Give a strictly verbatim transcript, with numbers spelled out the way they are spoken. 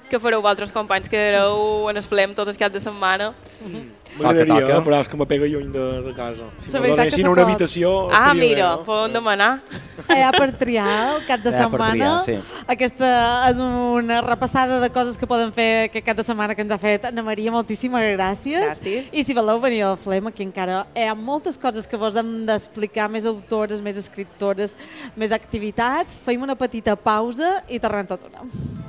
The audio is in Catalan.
que fareu vosaltres companys, que éreu en el Flem tot el cap de setmana. M'agradaria, però és que me pega lluny de, de casa. Si me donessin una habitació... Ah, mira, bé, no? Podem demanar. Hi ha per triar el cap de Hi ha per setmana. triar, sí. Aquesta és una repassada de coses que poden fer aquest cap de setmana que ens ha fet Anna Maria. Moltíssimes gràcies. Gràcies. I si voleu venir al Flem, aquí encara hi ha moltes coses que vos hem d'explicar, més autores, més escriptores, més activitats. Feim una petita pausa i tornem tot una.